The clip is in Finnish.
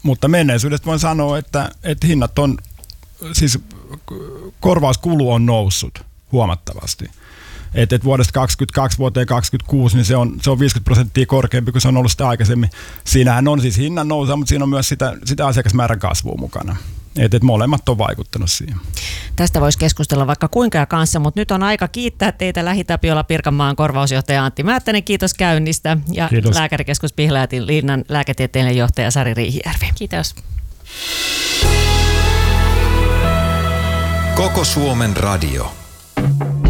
mutta menneisyydestä voin sanoa, että hinnat on, siis korvauskulu on noussut huomattavasti. Että vuodesta 2022 vuoteen 2026 niin se on 50% korkeampi kuin se on ollut sitä aikaisemmin. Siinähän on siis hinnan nousua, mutta siinä on myös sitä asiakasmäärän kasvua mukana. Että molemmat on vaikuttanut siihen. Tästä voisi keskustella vaikka kuinka kanssa, mutta nyt on aika kiittää teitä LähiTapiola Pirkanmaan korvausjohtaja Antti Määttänen. Kiitos käynnistä. Ja kiitos. Lääkärikeskus Pihlajätin liinnan lääketieteellinen johtaja Sari Riihijärvi. Kiitos. Koko Suomen radio.